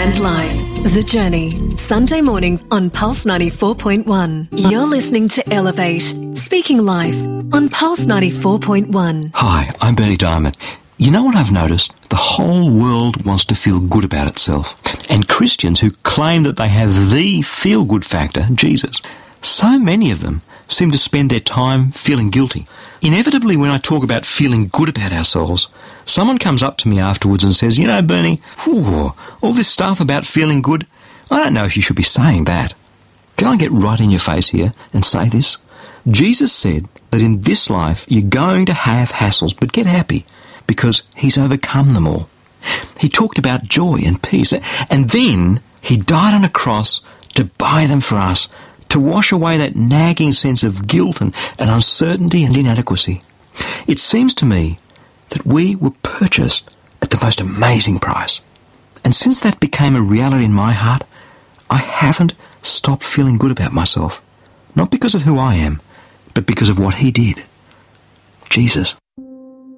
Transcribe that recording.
and Life, The Journey, Sunday morning on Pulse 94.1. You're listening to Elevate, Speaking Life on Pulse 94.1. Hi, I'm Bernie Diamond. You know what I've noticed? The whole world wants to feel good about itself. And Christians who claim that they have the feel-good factor, Jesus, so many of them seem to spend their time feeling guilty. Inevitably, when I talk about feeling good about ourselves, someone comes up to me afterwards and says, you know, Bernie, all this stuff about feeling good, I don't know if you should be saying that. Can I get right in your face here and say this? Jesus said that in this life you're going to have hassles, but get happy because he's overcome them all. He talked about joy and peace, and then he died on a cross to buy them for us, to wash away that nagging sense of guilt and uncertainty and inadequacy. It seems to me that we were purchased at the most amazing price. And since that became a reality in my heart, I haven't stopped feeling good about myself. Not because of who I am, but because of what he did. Jesus.